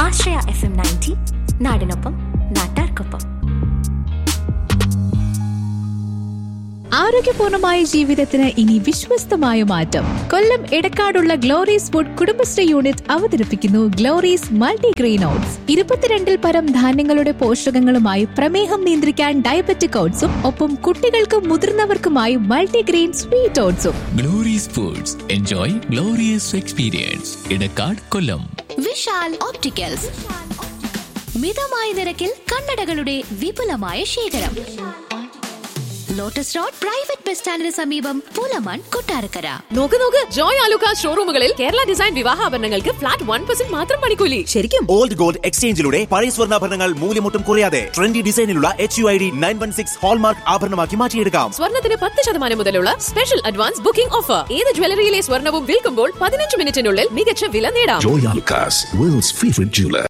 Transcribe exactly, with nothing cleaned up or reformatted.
ആശ്രയ F M ninety, നാടിനൊപ്പം നാട്ടാർക്കൊപ്പം. ആരോഗ്യപൂർണമായ ജീവിതത്തിന് ഇനി വിശ്വസ്തമായ മാറ്റം. കൊല്ലം എടക്കാടുള്ള ഗ്ലോറീസ് ഫുഡ് കുടുംബശ്രീ യൂണിറ്റ് അവതരിപ്പിക്കുന്നു ഗ്ലോറീസ് മൾട്ടിഗ്രെയിൻ ഓട്സ്. ഇരുപത്തിരണ്ടിൽ പരം ധാന്യങ്ങളുടെ പോഷകങ്ങളുമായി പ്രമേഹം നിയന്ത്രിക്കാൻ ഡയബറ്റിക് ഓട്സും ഒപ്പം കുട്ടികൾക്കും മുതിർന്നവർക്കുമായി multigrain sweet ഓട്സും. Glory's foods, enjoy glorious experience. Edakkad, കൊല്ലം. വിശാൽ ഓപ്റ്റിക്കൽസ്, മിതമായ നിരക്കിൽ കണ്ണടകളുടെ വിപുലമായ ശേഖരം. ലോട്ടസ് റോഡ് പ്രൈവറ്റ് ബസ് സ്റ്റാൻഡിന് സമീപം, പുലമൺ, കൊട്ടാരക്കര. നോക്ക് നോക്ക്, Joy Alukkas ഷോറൂമുകളിൽ Kerala design വിവാഹാഭരണങ്ങൾക്ക് flat one percent മാത്രം പണിക്കൂലി. ശരിക്കും ഓൾഡ് ഗോൾഡ് എക്സ്ചേഞ്ചിലൂടെ പഴയ സ്വർണ്ണാഭരണങ്ങൾ മൂല്യമൊട്ടും കുറയാതെ trendy ഡിസൈനിലുള്ള H U I D nine one six hallmark ആഭരണമാക്കി മാറ്റിയെടുക്കാം. സ്വർണ്ണത്തിന് പത്ത് ശതമാനം മുതലുള്ള സ്പെഷ്യൽ അഡ്വാൻസ് ബുക്കിംഗ് ഓഫർ. ഏത് ജ്വല്ലറിയിലെ സ്വർണ്ണവും വിൽക്കുമ്പോൾ പതിനഞ്ച് മിനിറ്റിനുള്ളിൽ മികച്ച വില നേടാം. Joy Alucas, world's favorite jeweler.